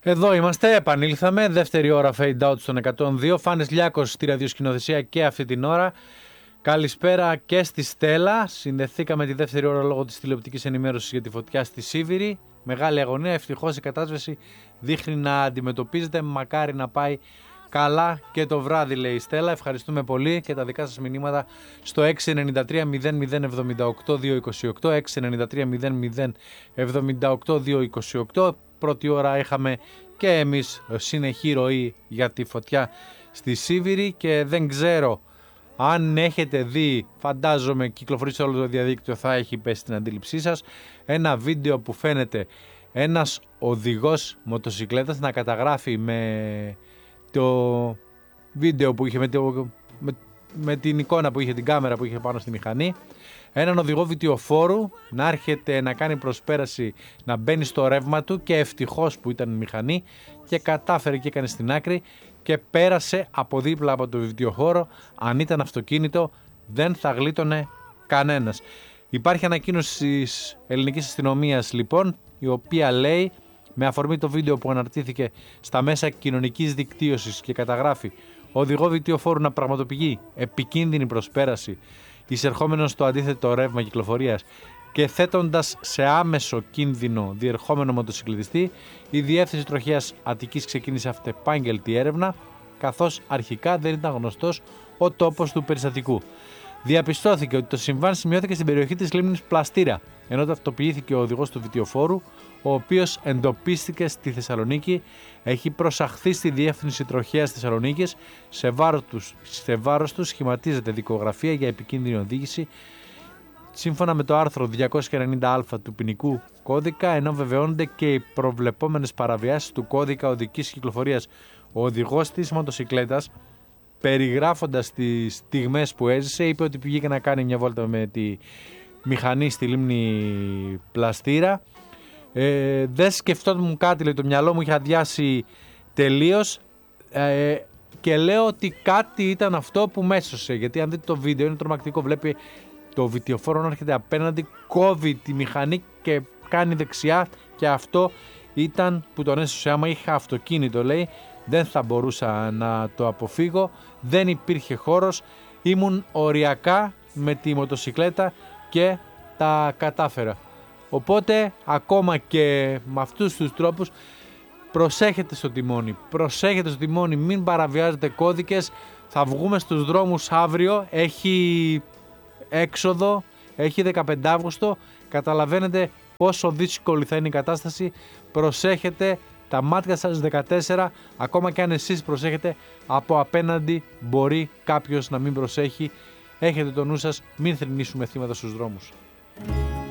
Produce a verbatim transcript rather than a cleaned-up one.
Εδώ είμαστε, επανήλθαμε. Δεύτερη ώρα fade out στον εκατόν δύο. Φάνης Λιάκος στη ραδιοσκηνοθεσία και αυτή την ώρα. Καλησπέρα και στη Στέλλα. Συνδεθήκαμε τη δεύτερη ώρα λόγω της τηλεοπτικής ενημέρωσης για τη φωτιά στη Σίβηρη. Μεγάλη αγωνία. Ευτυχώς η κατάσταση δείχνει να αντιμετωπίζεται. Μακάρι να πάει καλά και το βράδυ, λέει η Στέλλα. Ευχαριστούμε πολύ και τα δικά σας μηνύματα στο έξι εννιά τρία μηδέν μηδέν εβδομήντα οκτώ διακόσια είκοσι οκτώ, έξι εννιά τρία μηδέν μηδέν εβδομήντα οκτώ διακόσια είκοσι οκτώ. Πρώτη ώρα είχαμε και εμείς συνεχή ροή για τη φωτιά στη Σίβηρη και δεν ξέρω αν έχετε δει, φαντάζομαι κυκλοφορεί σε όλο το διαδίκτυο, θα έχει πέσει στην αντίληψή σας, ένα βίντεο που φαίνεται ένας οδηγός μοτοσικλέτας να καταγράφει με το βίντεο που είχε, με, το, με, με την εικόνα που είχε, την κάμερα που είχε πάνω στη μηχανή, έναν οδηγό βιτιοφόρου να έρχεται να κάνει προσπέραση, να μπαίνει στο ρεύμα του και ευτυχώς που ήταν η μηχανή και κατάφερε και έκανε στην άκρη και πέρασε από δίπλα από το βιτιοχώρο. Αν ήταν αυτοκίνητο δεν θα γλίτωνε κανένας. Υπάρχει ανακοίνωση της ελληνικής αστυνομίας λοιπόν, η οποία λέει, με αφορμή το βίντεο που αναρτήθηκε στα μέσα κοινωνικής δικτύωσης και καταγράφει οδηγό βιτιοφόρου να πραγματοποιεί επικίνδυνη προσπέραση εισερχόμενος στο αντίθετο ρεύμα κυκλοφορίας και θέτοντας σε άμεσο κίνδυνο διερχόμενο μοτοσυκλετιστή, η Διεύθυνση Τροχέας Αττικής ξεκίνησε αυτεπάγγελτη έρευνα, καθώς αρχικά δεν ήταν γνωστός ο τόπος του περιστατικού. Διαπιστώθηκε ότι το συμβάν σημειώθηκε στην περιοχή της λίμνης Πλαστήρα, ενώ ταυτοποιήθηκε ο οδηγός του βιτιοφόρου, ο οποίος εντοπίστηκε στη Θεσσαλονίκη, έχει προσαχθεί στη Διεύθυνση Τροχέας Θεσσαλονίκης, σε βάρος του, σε βάρος του σχηματίζεται δικογραφία για επικίνδυνη οδήγηση, σύμφωνα με το άρθρο διακόσια ενενήντα α του ποινικού κώδικα, ενώ βεβαιώνονται και οι προβλεπόμενες παραβιάσεις του κώδικα οδικής κυκλοφορίας. Ο οδηγός της μοτοσικλέτας, περιγράφοντας τις στιγμές που έζησε, είπε ότι πήγε να κάνει μια βόλτα με τη μηχανή στη λίμνη Πλαστήρα. Ε, δεν σκεφτόμουν κάτι, λέει, το μυαλό μου είχε αδειάσει τελείως ε, και λέω ότι κάτι ήταν αυτό που μέσωσε, γιατί αν δείτε το βίντεο είναι τρομακτικό. Βλέπει το βιτιοφόρο να έρχεται απέναντι, κόβει τη μηχανή και κάνει δεξιά, και αυτό ήταν που τον έσωσε. Άμα είχα αυτοκίνητο, λέει, δεν θα μπορούσα να το αποφύγω, δεν υπήρχε χώρος, ήμουν οριακά με τη μοτοσικλέτα και τα κατάφερα. Οπότε ακόμα και με αυτούς τους τρόπους προσέχετε στο τιμόνι, προσέχετε στο τιμόνι, μην παραβιάζετε κώδικες. Θα βγούμε στους δρόμους αύριο, έχει έξοδο, έχει δεκαπέντε Αύγουστο, καταλαβαίνετε πόσο δύσκολη θα είναι η κατάσταση. Προσέχετε, τα μάτια σας δεκατέσσερα, ακόμα και αν εσείς προσέχετε, από απέναντι μπορεί κάποιος να μην προσέχει. Έχετε το νου σας, μην θρηνήσουμε θύματα στους δρόμους.